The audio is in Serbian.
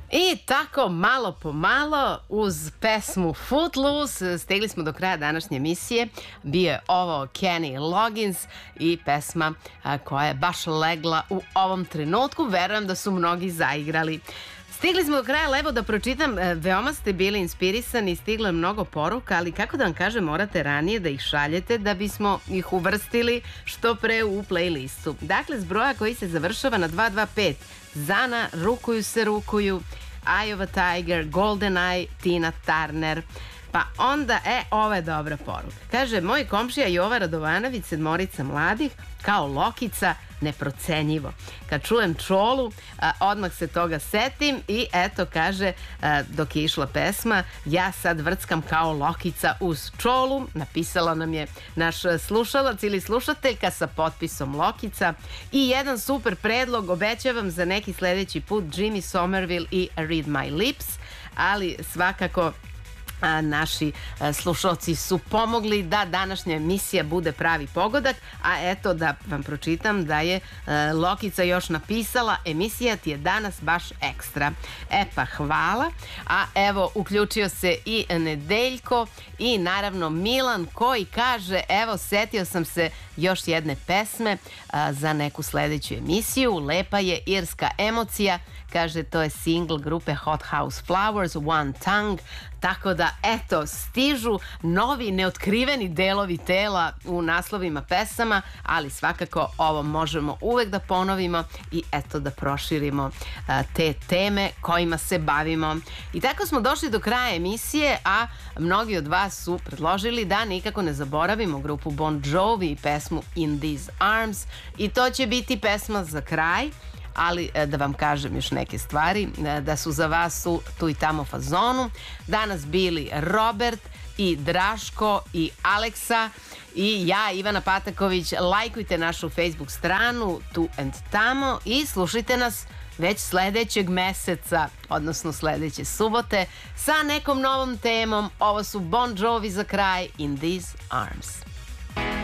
I tako malo po malo uz pesmu Footloose stigli smo do kraja današnje emisije. Bio je ovo Kenny Loggins i pesma koja je baš legla u ovom trenutku. Verujem da su mnogi zaigrali. Stigli smo do kraja, levo da pročitam, veoma ste bili inspirisani, stiglo je mnogo poruka, ali kako da vam kažem, morate ranije da ih šaljete da bismo ih uvrstili što pre u playlistu. Dakle, s broja koji se završava na 225, Zana, Rukuju se rukuju, Eye of a Tiger, Golden Eye, Tina Turner. Pa onda, ova je dobra poruka. Kaže, moj komšija Jova Radovanović, sedmorica mladih, kao Lokica, neprocenjivo. Kad čujem Čolu, odmah se toga setim i eto, kaže, dok je išla pesma, ja sad vrckam kao Lokica uz Čolu. Napisala nam je naš slušalac ili slušateljka sa potpisom Lokica. I jedan super predlog, obećavam za neki sledeći put Jimmy Somerville i Read My Lips, ali svakako naši slušalci su pomogli da današnja emisija bude pravi pogodak, a eto da vam pročitam da je Lokica još napisala, emisija ti je danas baš ekstra. Pa hvala, a evo uključio se i Nedeljko i naravno Milan koji kaže, evo setio sam se još jedne pesme za neku sledeću emisiju, lepa je irska emocija, kaže to je single grupe Hot House Flowers, One Tongue, tako da eto stižu novi neotkriveni delovi tela u naslovima pesama, ali svakako ovo možemo uvek da ponovimo i eto da proširimo te teme kojima se bavimo. I tako smo došli do kraja emisije, a mnogi od vas su predložili da nikako ne zaboravimo grupu Bon Jovi i pesmu In These Arms i to će biti pesma za kraj. Ali da vam kažem još neke stvari, da su za vas tu i tamo fazonu danas bili Robert i Draško i Aleksa i ja, Ivana Pataković. Lajkujte našu Facebook stranu Tu and Tamo i slušajte nas već sledećeg meseca, odnosno sledeće subote sa nekom novom temom. Ovo su Bon Jovi za kraj, In These Arms.